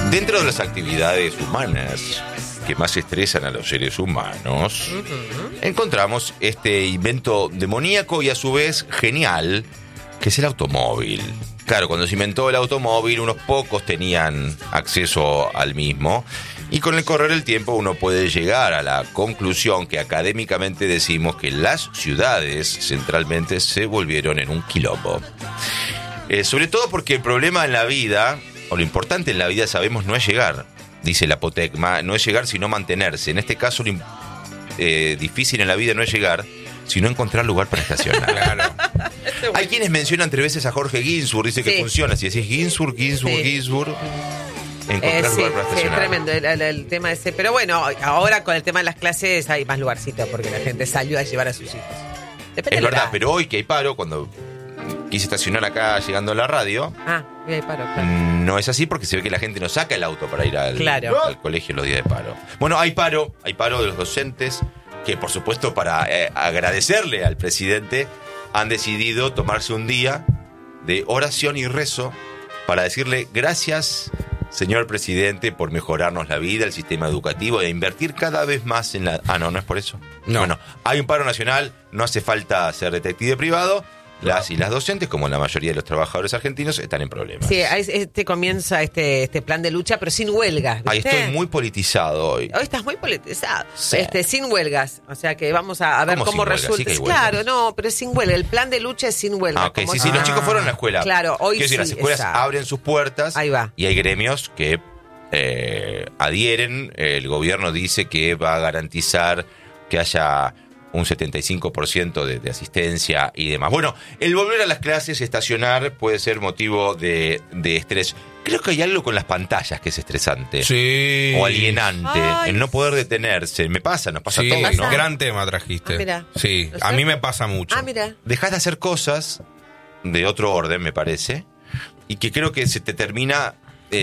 Dentro de las actividades humanas que más estresan a los seres humanos, encontramos este invento demoníaco y a su vez genial, que es el automóvil. Claro, cuando se inventó el automóvil, unos pocos tenían acceso al mismo, y con el correr del tiempo uno puede llegar a la conclusión que académicamente decimos que las ciudades centralmente se volvieron en un quilombo. Sobre todo porque el problema en la vida, o lo importante en la vida, sabemos, no es llegar, dice la Apotecma, no es llegar sino mantenerse. En este caso, lo difícil en la vida no es llegar, sino encontrar lugar para estacionar. Claro. Hay quienes mencionan 3 veces a Jorge Ginsburg, dice que funciona. Si decís Ginsburg, encontrar lugar para estacionar. Sí, tremendo el tema ese. Pero bueno, ahora con el tema de las clases hay más lugarcitos porque la gente salió a llevar a sus hijos. Depende es verdad, pero hoy que hay paro, cuando quise estacionar acá llegando a la radio, hoy hay paro, claro. No es así porque se ve que la gente no saca el auto para ir al colegio en los días de paro. Bueno, hay paro de los docentes que, por supuesto, para agradecerle al presidente, han decidido tomarse un día de oración y rezo para decirle gracias, señor presidente, por mejorarnos la vida, el sistema educativo, e invertir cada vez más en la... no es por eso. No. Bueno, hay un paro nacional, no hace falta ser detective privado. Las y las docentes, como la mayoría de los trabajadores argentinos, están en problemas. Sí, comienza este plan de lucha, pero sin huelgas, ¿viste? Ahí estoy muy politizado hoy. Hoy estás muy politizado. Sí. Sin huelgas. O sea que vamos a ver cómo resulta. Sí, claro, no, pero sin huelga. El plan de lucha es sin huelga. Ok, sí, los chicos fueron a la escuela. Claro, hoy sí. Las escuelas abren sus puertas. Ahí va. Y hay gremios que adhieren. El gobierno dice que va a garantizar que haya un 75% de asistencia y demás. Bueno, el volver a las clases, estacionar, puede ser motivo de estrés. Creo que hay algo con las pantallas que es estresante. Sí. O alienante. El no poder detenerse. Nos pasa a todos, ¿no? Gran tema trajiste. Mirá. Sí, a mí me pasa mucho. Mira. Dejás de hacer cosas de otro orden, me parece, y que creo que se te termina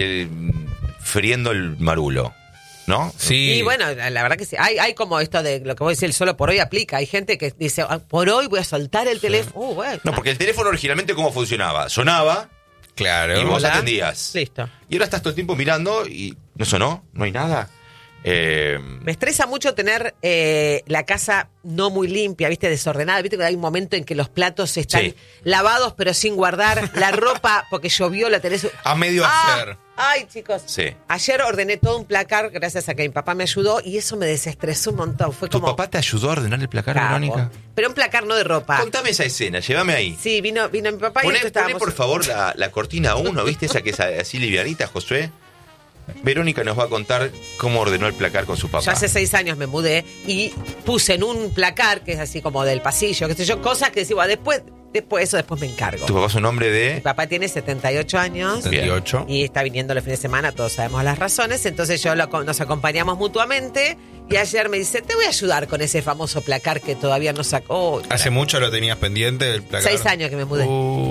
friendo el marulo, ¿no? Sí. Y bueno, la verdad que sí. Hay como esto de lo que voy a decir, el solo por hoy aplica. Hay gente que dice, por hoy voy a soltar el teléfono. Bueno, no, porque el teléfono originalmente, ¿cómo funcionaba? Sonaba. Claro. Y vos atendías. Listo. Y ahora estás todo el tiempo mirando y no sonó, no hay nada. Me estresa mucho tener la casa no muy limpia, ¿viste? Desordenada. ¿Viste que hay un momento en que los platos están lavados pero sin guardar? La ropa, porque llovió, la tenés... A medio hacer. Ay, chicos. Sí. Ayer ordené todo un placar gracias a que mi papá me ayudó y eso me desestresó un montón. Fue ¿Tu como... papá te ayudó a ordenar el placar, Verónica? Pero un placar no de ropa. Contame esa escena, llévame ahí. Sí, vino mi papá y Poné estábamos... por favor la cortina 1, ¿viste? Esa que es así livianita, Josué. Verónica nos va a contar cómo ordenó el placar con su papá. Yo hace 6 años me mudé y puse en un placar que es así como del pasillo, qué sé yo, cosas que decía, después me encargo. ¿Tu papá es un hombre de...? Mi papá tiene 78 años. 78. Y está viniendo los fines de semana, todos sabemos las razones. Entonces nos acompañamos mutuamente. Y ayer me dice, te voy a ayudar con ese famoso placar que todavía no sacó. ¿Hace mucho lo tenías pendiente el placar? 6 años que me mudé.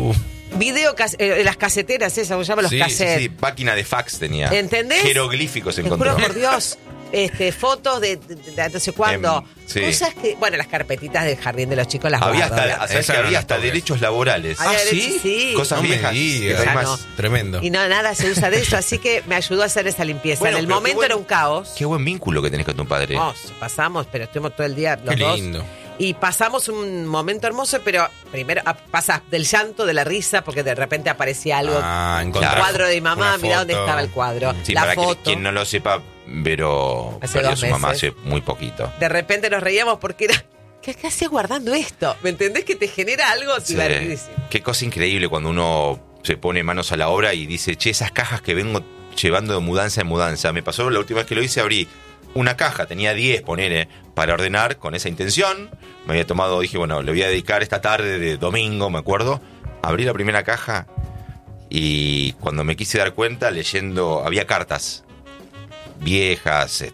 Las caseteras esas, ¿cómo se llaman los cassettes? Sí, máquina de fax tenía. ¿Entendés? Jeroglíficos Te encontró. juro por Dios. Fotos de no sé cuándo. Sí. Cosas que, bueno, las carpetitas del jardín de los chicos las había guardo. había hasta derechos laborales. ¿Sí? Sí. Cosas viejas. Que no hay más. No. Tremendo. Y nada se usa de eso, así que me ayudó a hacer esa limpieza. Bueno, en el momento era un caos. Qué buen vínculo que tenés con tu padre. Pasamos, pero estuvimos todo el día los Qué dos. lindo. Y pasamos un momento hermoso, pero primero pasas del llanto, de la risa, porque de repente aparecía algo. Un cuadro de mi mamá, mirá dónde estaba el cuadro. Sí, la para foto. Quien no lo sepa, Vero perdió a su mamá hace muy poquito. De repente nos reíamos porque era... ¿Qué hacías guardando esto? ¿Me entendés? Que te genera algo divertidísimo. Qué cosa increíble cuando uno se pone manos a la obra y dice, che, esas cajas que vengo llevando de mudanza en mudanza. Me pasó la última vez que lo hice, abrí una caja, tenía 10, ponele, para ordenar con esa intención. Me había tomado, dije, bueno, le voy a dedicar esta tarde de domingo, me acuerdo. Abrí la primera caja y cuando me quise dar cuenta, leyendo, había cartas viejas,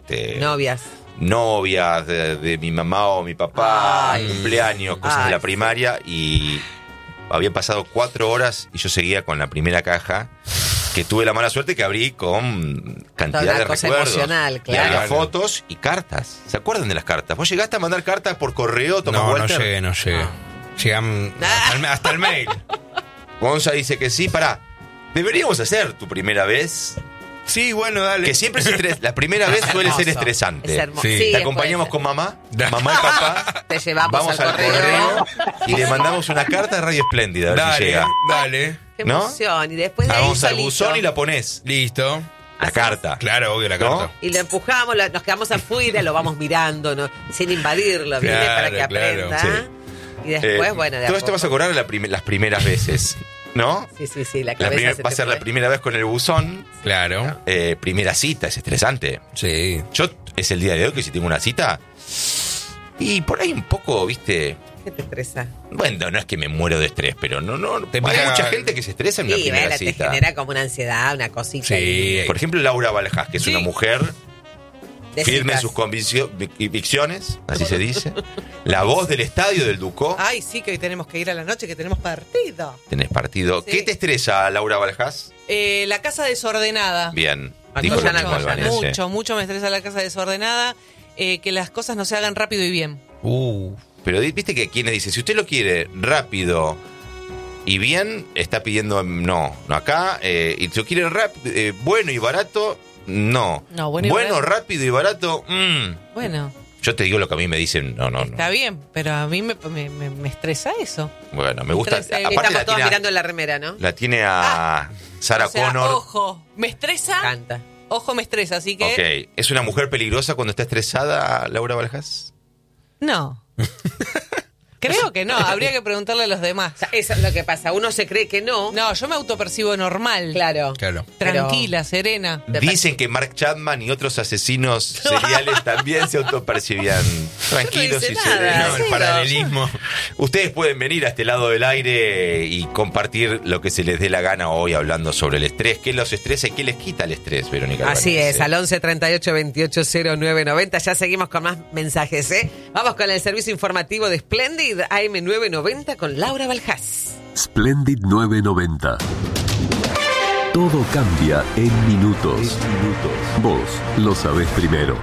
novias de mi mamá o mi papá, cumpleaños, cosas de la primaria, y habían pasado 4 horas y yo seguía con la primera caja, que tuve la mala suerte que abrí con cantidad de recuerdos. Emocional, claro. Y había fotos y cartas. ¿Se acuerdan de las cartas? ¿Vos llegaste a mandar cartas por correo, Tomás Walter? No llegué. Llegan hasta el mail. Gonza dice que sí. Pará, deberíamos hacer tu primera vez Sí, bueno, dale. Que siempre la primera vez suele ser estresante. Es hermoso. Sí. Sí, Te acompañamos con mamá y papá. Te llevamos Vamos al correo y le mandamos una carta de Radio Espléndida a ver si llega. Dale. Qué ¿No? emoción. Y después de ahí Vamos al solito. buzón y la pones. Listo. La carta. Claro, obvio, la ¿No? carta. Y lo empujamos, nos quedamos afuera, lo vamos mirando, ¿no? Sin invadirlo, ¿viste? Claro, Para que claro. aprenda. Sí. Y después, bueno, de a Todo esto poco. vas a cobrar las primeras veces, ¿no? Sí, la cabeza se Va a te ser la fue. primera vez con el buzón. Claro. Primera cita, es estresante. Sí. Yo es el día de hoy que si tengo una cita y por ahí un poco, ¿viste? ¿Qué te estresa? Bueno, no es que me muero de estrés, pero no. Te Hay pica- mucha gente que se estresa en una Sí, primera vela, te cita. genera como una ansiedad, una cosita. Sí. ahí Por ejemplo, Laura Baljás, que es Sí. una mujer de firme en citas. sus convicciones, así se dice. La voz del estadio del Ducó. Ay, sí, que hoy tenemos que ir a la noche, que tenemos partido. Tenés partido. Sí. ¿Qué te estresa, Laura Baljás? La casa desordenada. Bien. Mucho, Dijo lo mucho, mismo Albanese. Mucho me estresa la casa desordenada. Que las cosas no se hagan rápido y bien. Pero viste que quienes dicen, si usted lo quiere rápido y bien, está pidiendo no acá. Y si lo quiere bueno y barato, no. No, bueno y barato. rápido y barato, Bueno, Yo te digo lo que a mí me dicen, no. está bien, pero a mí me estresa eso. Bueno, me gusta. Estresa, Aparte Estamos la todos tiene, mirando la remera, ¿no? la tiene a Sarah O sea, Connor. ojo, me estresa. Canta. Ojo, me estresa, así que... Ok. ¿Es una mujer peligrosa cuando está estresada, Laura Baljás? No. Creo que no, habría que preguntarle a los demás. O sea, eso es lo que pasa. Uno se cree que no. No, yo me autopercibo normal. Claro. Claro. Tranquila, serena. Dicen que Mark Chapman y otros asesinos seriales también se autopercibían tranquilos dice y nada. serenos. No, el sí, paralelismo. Ustedes pueden venir a este lado del aire y compartir lo que se les dé la gana hoy hablando sobre el estrés. ¿Qué los estresa y qué les quita el estrés, Verónica? Así Albanese? es, al 11 38 28 09 90. Ya seguimos con más mensajes, ¿eh? Vamos con el servicio informativo de Splendid AM990 con Laura Baljás. Splendid 990. Todo cambia en minutos. Vos lo sabés primero.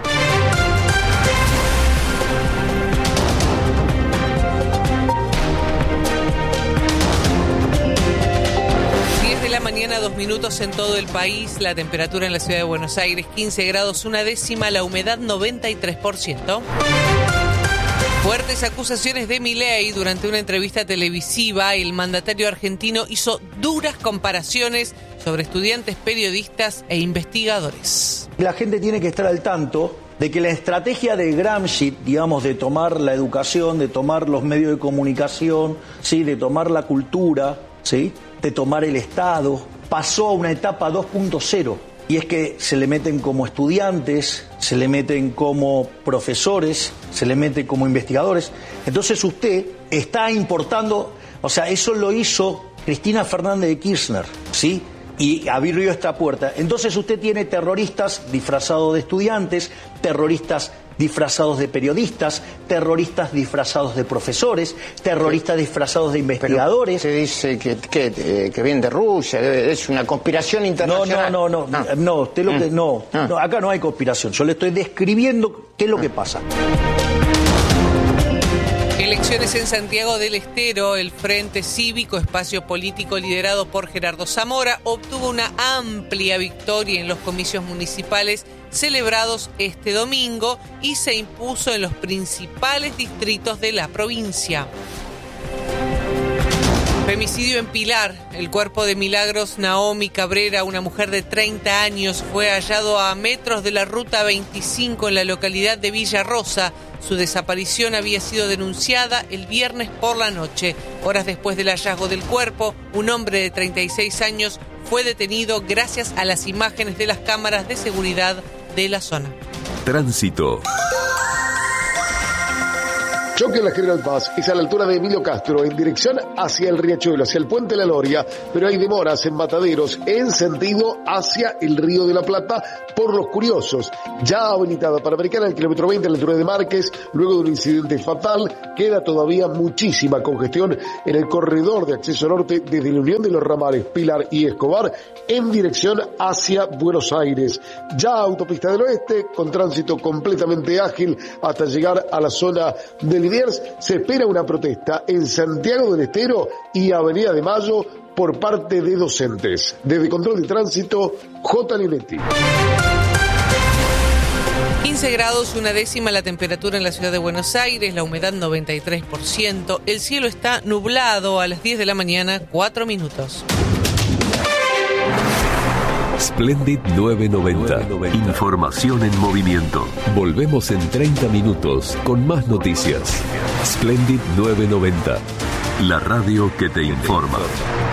Mañana 2 minutos en todo el país, la temperatura en la ciudad de Buenos Aires 15 grados, una décima, la humedad 93%. Fuertes acusaciones de Milei. Durante una entrevista televisiva, el mandatario argentino hizo duras comparaciones sobre estudiantes, periodistas e investigadores. La gente tiene que estar al tanto de que la estrategia de Gramsci, digamos, de tomar la educación, de tomar los medios de comunicación, ¿sí?, de tomar la cultura, ¿sí?, de tomar el Estado, pasó a una etapa 2.0. Y es que se le meten como estudiantes, se le meten como profesores, se le mete como investigadores. Entonces usted está importando, o sea, eso lo hizo Cristina Fernández de Kirchner, ¿sí?, y abrió esta puerta. Entonces usted tiene terroristas disfrazados de estudiantes, terroristas disfrazados de periodistas, terroristas disfrazados de profesores, terroristas disfrazados de investigadores. Se dice que viene de Rusia, es una conspiración internacional. No, usted lo que no, acá no hay conspiración. Yo le estoy describiendo qué es lo que pasa. Elecciones en Santiago del Estero. El Frente Cívico, espacio político liderado por Gerardo Zamora, obtuvo una amplia victoria en los comicios municipales celebrados este domingo y se impuso en los principales distritos de la provincia. Femicidio en Pilar. El cuerpo de Milagros Naomi Cabrera, una mujer de 30 años, fue hallado a metros de la ruta 25 en la localidad de Villa Rosa. Su desaparición había sido denunciada el viernes por la noche. Horas después del hallazgo del cuerpo, un hombre de 36 años fue detenido gracias a las imágenes de las cámaras de seguridad de la zona. Tránsito. Choque en la General Paz es a la altura de Emilio Castro en dirección hacia el Riachuelo, hacia el Puente La Loria, pero hay demoras en Mataderos en sentido hacia el Río de la Plata por los curiosos. Ya habilitada Panamericana al kilómetro 20 a la altura de Márquez, luego de un incidente fatal, queda todavía muchísima congestión en el corredor de acceso norte desde la unión de los ramales Pilar y Escobar en dirección hacia Buenos Aires. Ya Autopista del Oeste con tránsito completamente ágil hasta llegar a la zona del Liniers se espera una protesta en Santiago del Estero y Avenida de Mayo por parte de docentes. Desde Control de Tránsito, J. Linetti. 15 grados, 1/10 la temperatura en la ciudad de Buenos Aires, la humedad 93%, el cielo está nublado a las 10 de la mañana, 4 minutos. Splendid 990. Información en movimiento. Volvemos en 30 minutos con más noticias. Splendid 990. La radio que te informa.